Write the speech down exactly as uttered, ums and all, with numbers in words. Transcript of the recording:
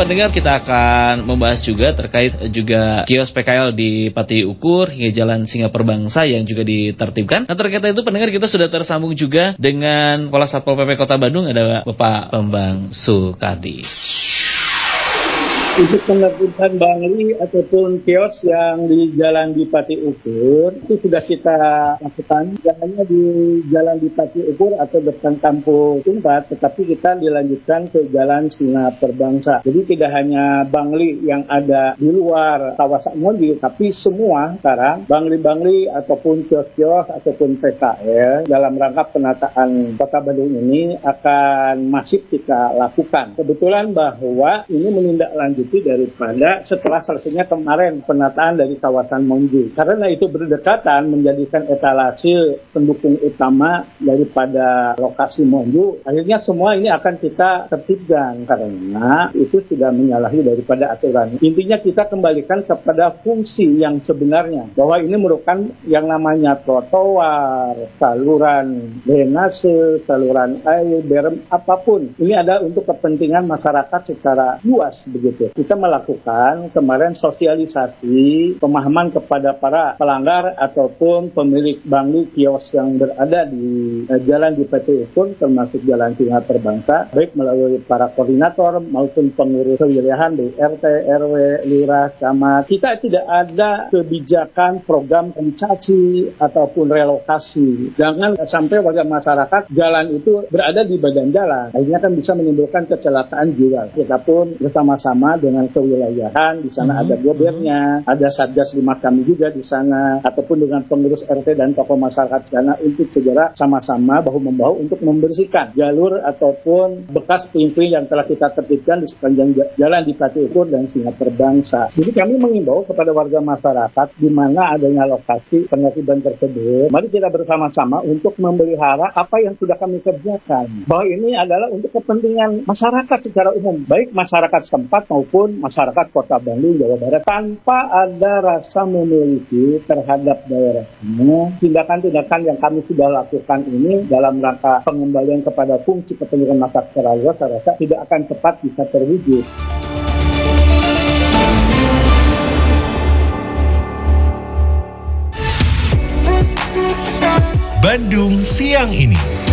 pendengar, kita akan membahas juga terkait juga kios P K L di Pati Ukur hingga Jalan Singa Perbangsa yang juga ditertibkan. Nah, terkait itu pendengar, kita sudah tersambung juga dengan Kepala Satpol P P Kota Bandung, ada Bapak Bambang Sukardi. Untuk penertiban bangli ataupun kios yang di Jalan di Pati Ukur itu sudah kita lakukan, tidak hanya di Jalan di Pati Ukur atau depan kampus Tumpat, tetapi kita dilanjutkan ke Jalan Singa Perbangsa. Jadi tidak hanya bangli yang ada di luar kawasan Monju, tapi semua sekarang bangli-bangli ataupun kios-kios ataupun P K L dalam rangka penataan Kota Bandung ini akan masif kita lakukan. Kebetulan bahwa ini menindaklanjuti daripada setelah selesainya kemarin penataan dari kawasan Monju. Karena itu berdekatan menjadikan etalase pendukung utama daripada lokasi Monju. Akhirnya semua ini akan kita tertibkan karena itu sudah menyalahi daripada aturan. Intinya kita kembalikan kepada fungsi yang sebenarnya, bahwa ini merupakan yang namanya trotoar, saluran drainase, saluran air, berem, apapun. Ini ada untuk kepentingan masyarakat secara luas begitu. Kita melakukan kemarin sosialisasi pemahaman kepada para pelanggar ataupun pemilik bangli kios yang berada di eh, Jalan di Pati Ukur termasuk Jalan Singa Perbangsa, baik melalui para koordinator maupun pengurus kewilayahan di R T, R W, lurah, camat. Kita tidak ada kebijakan program pencaci ataupun relokasi. Jangan sampai warga masyarakat jalan itu berada di badan jalan. Akhirnya kan bisa menimbulkan kecelakaan jiwa. Kita pun bersama-sama dengan kewilayahan, di sana mm-hmm. ada gobernya, ada satgas lima kami juga di sana, ataupun dengan pengurus R T dan tokoh masyarakat di sana untuk segera sama-sama bahu-membahu untuk membersihkan jalur ataupun bekas puing-puing yang telah kita tertibkan di sepanjang Jalan di Pati Ukur dan Singa Perbangsa. Jadi kami mengimbau kepada warga masyarakat di mana adanya lokasi penertiban tersebut, mari kita bersama-sama untuk memelihara apa yang sudah kami kerjakan. Bahwa ini adalah untuk kepentingan masyarakat secara umum, baik masyarakat setempat maupun masyarakat Kota Bandung, Jawa Barat, tanpa ada rasa memiliki terhadap daerahnya. Tindakan-tindakan yang kami sudah lakukan ini dalam rangka pengembalian kepada fungsi kepentingan masyarakat secara luas, saya rasa tidak akan cepat bisa terwujud. Bandung Siang Ini.